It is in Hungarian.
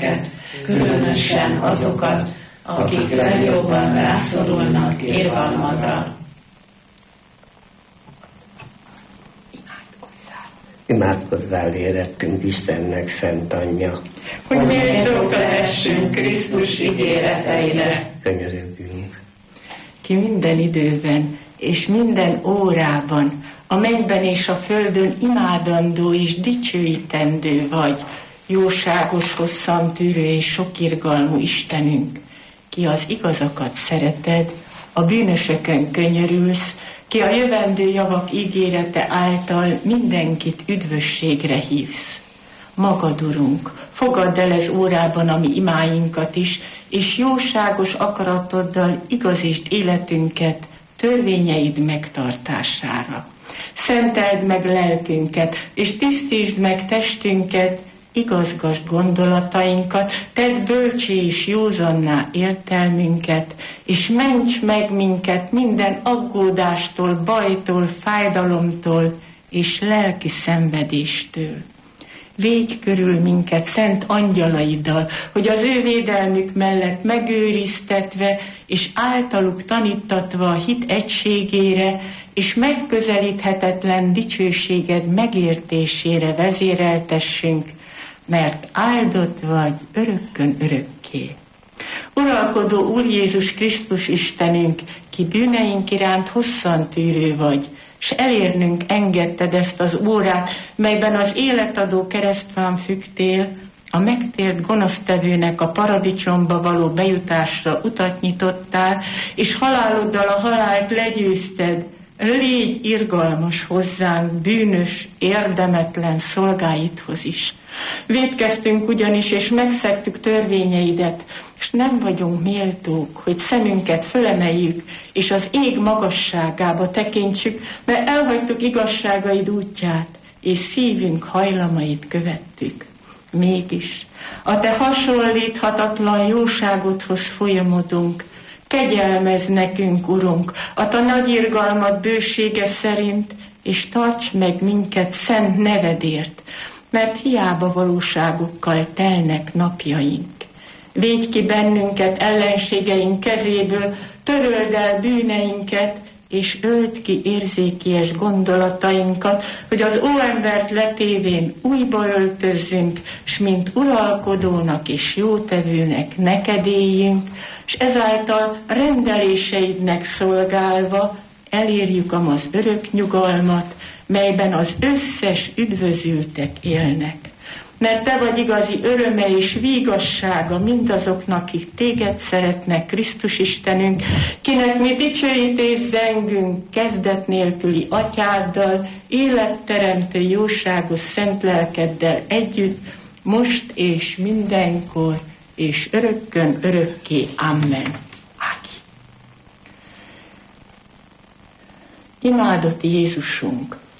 embereket, különösen azokat, akik legjobban rászorulnak irgalmadra. Imádkozzál érettünk Istennek, Szent Anyja, hogy méltók lehessünk Krisztus ígéreteire. Könyörögjünk. Ki minden időben és minden órában, a mennyben és a földön imádandó és dicsőítendő vagy, jóságos, hosszantűrő és sokirgalmú Istenünk, ki az igazakat szereted, a bűnösökön könyörülsz, ki a jövendő javak ígérete által mindenkit üdvösségre hívsz. Magad, Urunk, fogadd el ez órában a mi imáinkat is, és jóságos akaratoddal igazítsd életünket törvényeid megtartására. Szenteld meg lelkünket, és tisztítsd meg testünket, igazgasd gondolatainkat, tedd bölcsé és józanná értelmünket, és ments meg minket minden aggódástól, bajtól, fájdalomtól és lelki szenvedéstől. Védj körül minket szent angyalaiddal, hogy az ő védelmük mellett megőriztetve és általuk tanítatva a hit egységére és megközelíthetetlen dicsőséged megértésére vezéreltessünk, mert áldott vagy örökkön örökké. Uralkodó Úr Jézus Krisztus Istenünk, ki bűneink iránt hosszantűrő vagy, s elérnünk engedted ezt az órát, melyben az életadó keresztfán függtél, a megtért gonosztevőnek a paradicsomba való bejutásra utat nyitottál, és haláloddal a halált legyőzted. Légy irgalmas hozzánk, bűnös, érdemetlen szolgáidhoz is. Vétkeztünk ugyanis, és megszegtük törvényeidet, és nem vagyunk méltók, hogy szemünket fölemeljük, és az ég magasságába tekintsük, mert elhagytuk igazságaid útját, és szívünk hajlamait követtük. Mégis a te hasonlíthatatlan jóságodhoz folyamodunk. Kegyelmezz nekünk, Urunk, a te nagy irgalmad bősége szerint, és tarts meg minket szent nevedért, mert hiába valóságokkal telnek napjaink. Védj ki bennünket ellenségeink kezéből, töröld el bűneinket, és öld ki érzékies gondolatainkat, hogy az óembert letévén újba öltözzünk, s mint uralkodónak és jótevőnek neked éljünk, s ezáltal rendeléseidnek szolgálva elérjük az örök nyugalmat, melyben az összes üdvözültek élnek. Mert te vagy igazi öröme és vígassága mindazoknak, akik téged szeretnek, Krisztus Istenünk, kinek mi dicsőítést zengünk kezdet nélküli atyáddal, életteremtő jóságos szent lelkeddel együtt, most és mindenkor, és örökkön örökké. Amen. Ági. Imádott Jézusunk!